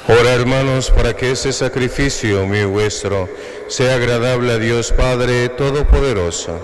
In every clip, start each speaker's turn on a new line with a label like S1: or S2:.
S1: Ora, hermanos, para que este sacrificio mío y vuestro sea agradable a Dios Padre Todopoderoso.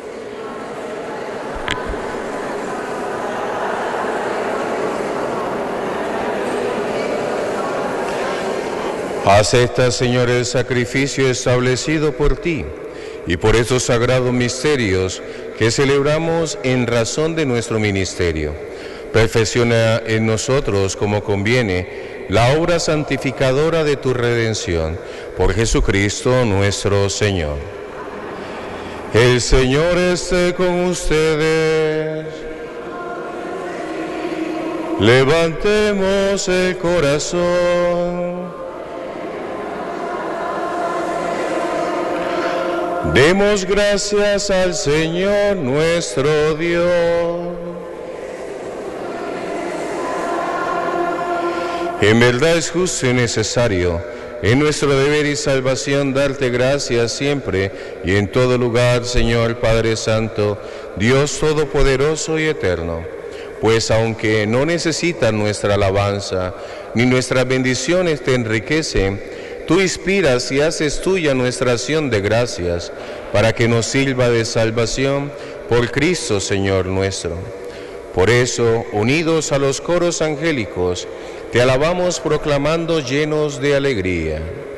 S1: Acepta, Señor, el sacrificio establecido por ti y por estos sagrados misterios que celebramos en razón de nuestro ministerio. Perfecciona en nosotros, como conviene, la obra santificadora de tu redención, por Jesucristo nuestro Señor. El Señor esté con ustedes. Levantemos el corazón. Demos gracias al Señor nuestro Dios. En verdad es justo y necesario, en nuestro deber y salvación, darte gracias siempre y en todo lugar, Señor Padre Santo, Dios Todopoderoso y Eterno. Pues aunque no necesitan nuestra alabanza, ni nuestras bendiciones te enriquecen, tú inspiras y haces tuya nuestra acción de gracias, para que nos sirva de salvación por Cristo, Señor nuestro. Por eso, unidos a los coros angélicos, te alabamos proclamando llenos de alegría.